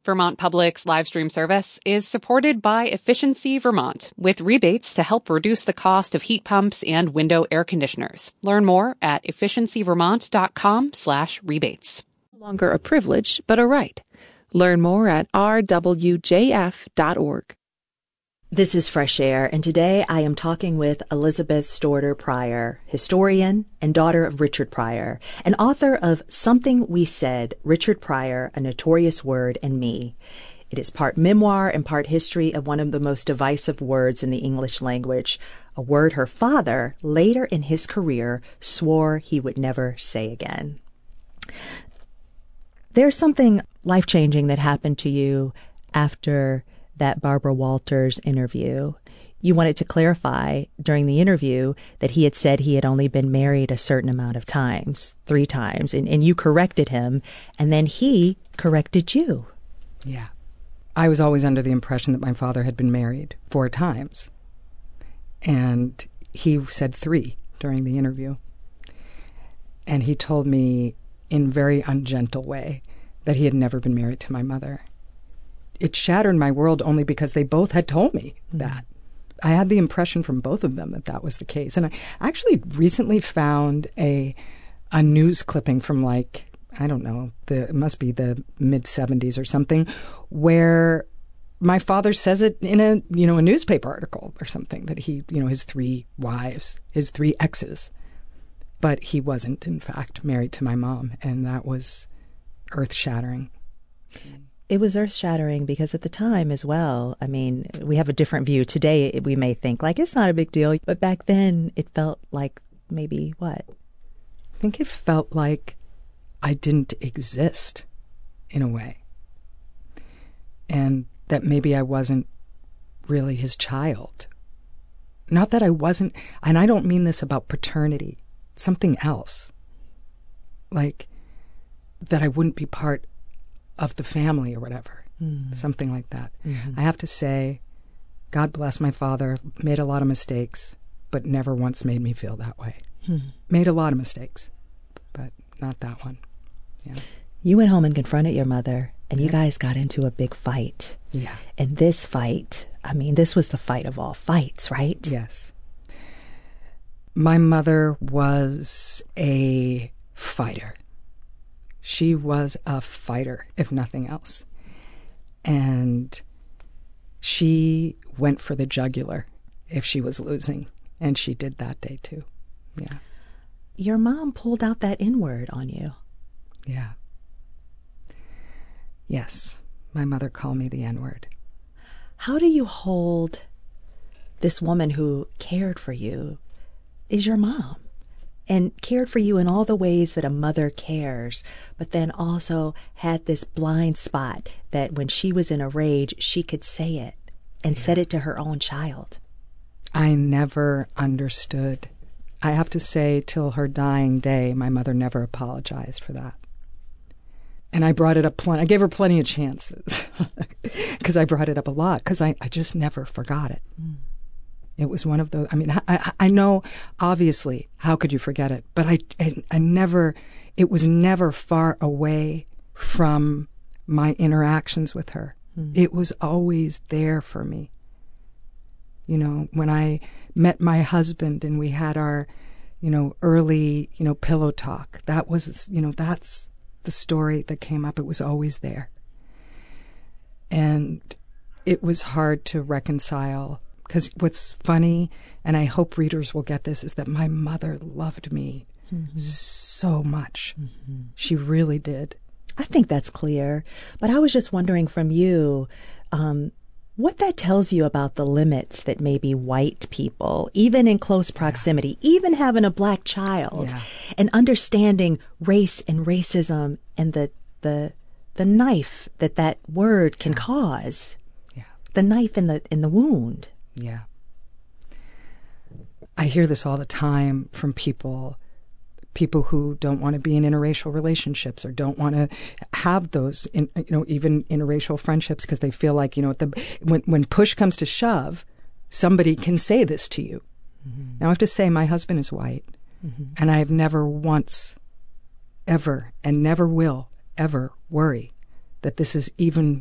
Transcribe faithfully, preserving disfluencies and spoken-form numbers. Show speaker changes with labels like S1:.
S1: Vermont Public's live stream service is supported by Efficiency Vermont, with rebates to help reduce the cost of heat pumps and window air conditioners. Learn more at efficiencyvermont.com slash rebates.
S2: No longer a privilege, but a right. Learn more at r w j f dot org.
S3: This is Fresh Air, and today I am talking with Elizabeth Storter Pryor, historian and daughter of Richard Pryor, and author of Something We Said, Richard Pryor, A Notorious Word, and Me. It is part memoir and part history of one of the most divisive words in the English language, a word her father, later in his career, swore he would never say again. There's something life-changing that happened to you after that Barbara Walters interview. You wanted to clarify during the interview that he had said he had only been married a certain amount of times, three times, and, and you corrected him, and then he corrected you.
S4: Yeah. I was always under the impression that my father had been married four times, and he said three during the interview. And he told me in a very ungentle way that he had never been married to my mother. It shattered my world only because they both had told me mm-hmm. that. I had the impression from both of them that that was the case. And I actually recently found a a news clipping from like, I don't know, the it must be the mid seventies or something, where my father says it in a, you know, a newspaper article or something, that he, you know, his three wives, his three exes. But he wasn't, in fact, married to my mom. And that was earth-shattering.
S3: It was earth-shattering because at the time as well, I mean, we have a different view. Today, we may think, like, it's not a big deal. But back then, it felt like maybe what?
S4: I think it felt like I didn't exist in a way. And that maybe I wasn't really his child. Not that I wasn't, and I don't mean this about paternity, something else. Like, that I wouldn't be part of the family or whatever, mm. something like that. Mm-hmm. I have to say, God bless my father, made a lot of mistakes, but never once made me feel that way. Mm. Made a lot of mistakes, but not that one. Yeah.
S3: You went home and confronted your mother, and you guys got into a big fight.
S4: Yeah.
S3: And this fight, I mean, this was the fight of all fights, right?
S4: Yes. My mother was a fighter. She was a fighter, if nothing else. And she went for the jugular if she was losing. And she did that day, too. Yeah.
S3: Your mom pulled out that N-word on you.
S4: Yeah. Yes. My mother called me the N-word.
S3: How do you hold this woman who cared for you, is your mom, and cared for you in all the ways that a mother cares, but then also had this blind spot that when she was in a rage, she could say it and yeah. said it to her own child?
S4: I never understood. I have to say, till her dying day, my mother never apologized for that. And I brought it up plenty. I gave her plenty of chances because I brought it up a lot because I, I just never forgot it. Mm. It was one of those, I mean, I, I know, obviously, how could you forget it? But I, I, I never, it was never far away from my interactions with her. Mm. It was always there for me. You know, when I met my husband and we had our, you know, early, you know, pillow talk, that was, you know, that's the story that came up. It was always there. And it was hard to reconcile. Because what's funny, and I hope readers will get this, is that my mother loved me mm-hmm. so much. Mm-hmm. She really did.
S3: I think that's clear. But I was just wondering from you, um, what that tells you about the limits that maybe white people, even in close proximity, yeah. even having a black child, yeah. and understanding race and racism and the the the knife that that word can yeah. cause,
S4: yeah.
S3: the knife in the in the wound.
S4: Yeah. I hear this all the time from people, people who don't want to be in interracial relationships or don't want to have those, in, you know, even interracial friendships because they feel like, you know, the, when, when push comes to shove, somebody can say this to you. Mm-hmm. Now, I have to say my husband is white, mm-hmm. and I have never once, ever, and never will ever worry that this is even